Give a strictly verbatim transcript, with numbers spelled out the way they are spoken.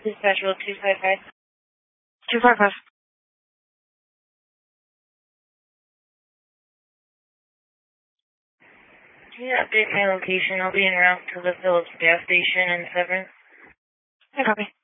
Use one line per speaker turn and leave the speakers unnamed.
Dispatch roll two five five.
two five five.
Can you update my location? I'll be en route to the Phillips gas station in Severance.
I copy.